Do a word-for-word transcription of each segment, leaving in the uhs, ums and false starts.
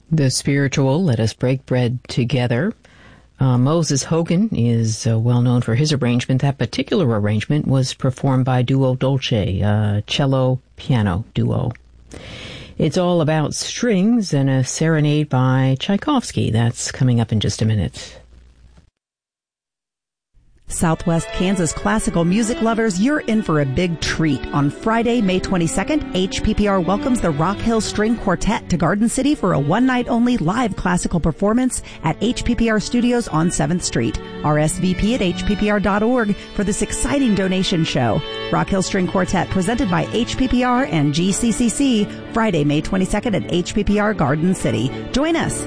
The spiritual Let Us Break Bread Together. Uh, Moses Hogan is uh, well known for his arrangement. That particular arrangement was performed by Duo Dolce, a cello-piano duo. It's all about strings and a serenade by Tchaikovsky. That's coming up in just a minute. Southwest Kansas classical music lovers, you're in for a big treat. On Friday, May twenty-second, H P P R welcomes the Rock Hill String Quartet to Garden City for a one-night-only live classical performance at H P P R Studios on seventh Street. R S V P at H P P R dot org for this exciting donation show. Rock Hill String Quartet presented by H P P R and G C C C, Friday, May twenty-second at H P P R Garden City. Join us.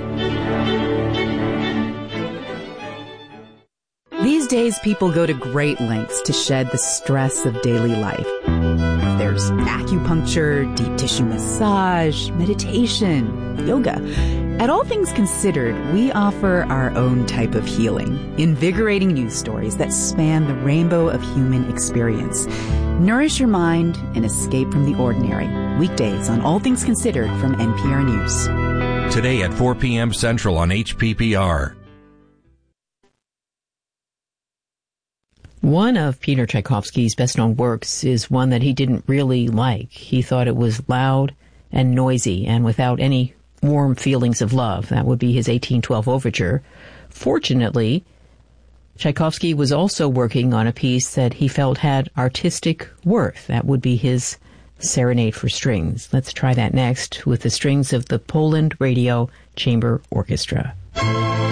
These days, people go to great lengths to shed the stress of daily life. There's acupuncture, deep tissue massage, meditation, yoga. At All Things Considered, we offer our own type of healing, invigorating news stories that span the rainbow of human experience. Nourish your mind and escape from the ordinary. Weekdays on All Things Considered from N P R News. Today at four p.m. Central on H P P R. One of Peter Tchaikovsky's best-known works is one that he didn't really like. He thought it was loud and noisy and without any warm feelings of love. That would be his eighteen twelve Overture. Fortunately, Tchaikovsky was also working on a piece that he felt had artistic worth. That would be his Serenade for Strings. Let's try that next with the strings of the Poland Radio Chamber Orchestra.